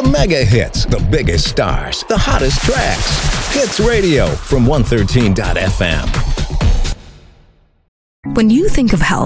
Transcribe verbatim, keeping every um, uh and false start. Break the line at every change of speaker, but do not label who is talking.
The mega hits, the biggest stars, the hottest tracks. Hits Radio from one thirteen dot f m.
When you think of health,